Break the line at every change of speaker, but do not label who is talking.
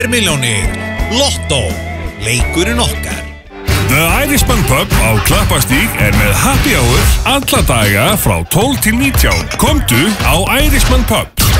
Milljónir, Lotto, leikurinn okkar.
The Irishman Pub á Klappastíg með happy hour alla daga frá 12 til 19. Komdu á Irishman Pub.